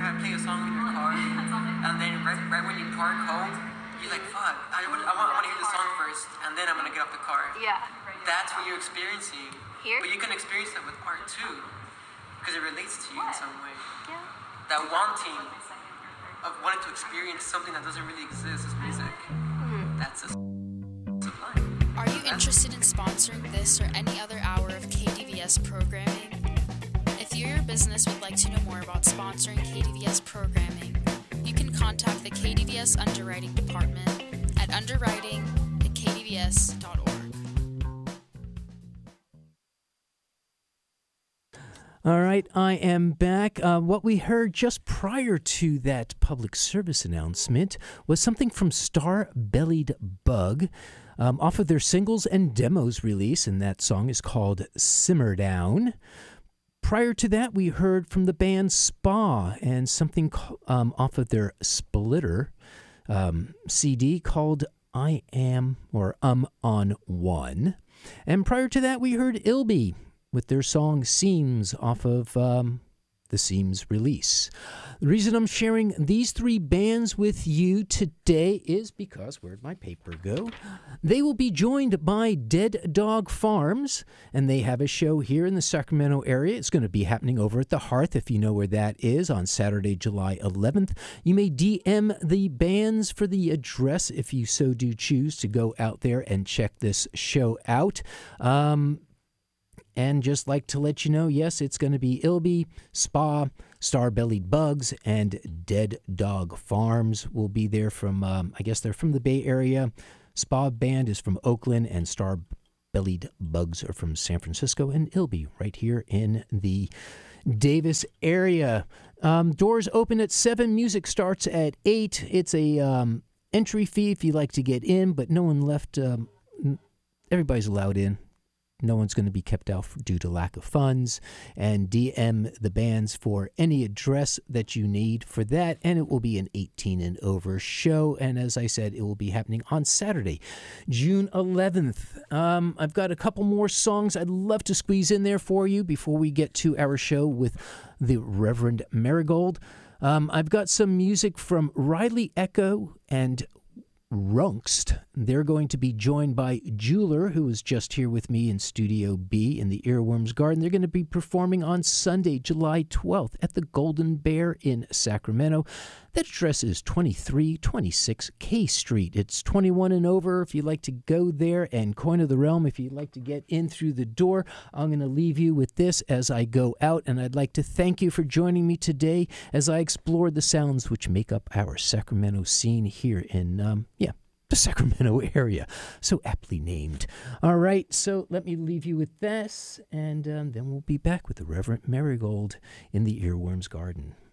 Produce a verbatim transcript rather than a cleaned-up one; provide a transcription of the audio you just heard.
ever play a song in your car, and then right, right when you park home, you're like, fuck, I, would, I, want, I want to hear the song first, and then I'm going to get off the car. Yeah. That's what you're experiencing. Here? But you can experience that with art too, because it relates to you in some way. Yeah. That wanting of wanting to experience something that doesn't really exist is music. Mm-hmm. That's a sublime. Are you interested in sponsoring this or any other hour of K D V S programming? If you or your business would like to know more about sponsoring K D V S programming, you can contact the K D V S Underwriting Department at underwriting at k d v s dot org. All right, I am back. Uh, what we heard just prior to that public service announcement was something from Star Bellied Bug um, off of their singles and demos release, and that song is called Simmer Down. Prior to that, we heard from the band Spa and something um, off of their Splitter um, C D called I Am or Um on One. And prior to that, we heard Ilby with their song Seams off of um, the Seams release. The reason I'm sharing these three bands with you today is because, where'd my paper go? They will be joined by Dead Dog Farms, and they have a show here in the Sacramento area. It's going to be happening over at the Hearth, if you know where that is, on Saturday, July eleventh. You may D M the bands for the address if you so do choose to go out there and check this show out. Um... And just like to let you know, yes, it's going to be Ilby, Spa, Star-Bellied Bugs, and Dead Dog Farms will be there from, um, I guess they're from the Bay Area. Spa Band is from Oakland, and Star-Bellied Bugs are from San Francisco, and Ilby right here in the Davis area. Um, doors open at seven. Music starts at eight. It's a um, entry fee if you like to get in, but no one left. Um, everybody's allowed in. No one's going to be kept out due to lack of funds. And D M the bands for any address that you need for that. And it will be an eighteen and over show. And as I said, it will be happening on Saturday, June eleventh. Um, I've got a couple more songs I'd love to squeeze in there for you before we get to our show with the Reverend Marigold. Um, I've got some music from Riley Echo and Runkst. They're going to be joined by Jeweler, who was just here with me in Studio B in the Earworms Garden. They're going to be performing on Sunday, July twelfth at the Golden Bear in Sacramento. That address is twenty-three twenty-six K Street. It's twenty-one and over if you'd like to go there, and Coin of the Realm if you'd like to get in through the door. I'm going to leave you with this as I go out, and I'd like to thank you for joining me today as I explored the sounds which make up our Sacramento scene here in, um, yeah, the Sacramento area, so aptly named. All right, so let me leave you with this, and um, then we'll be back with the Reverend Marigold in the Earworms Garden.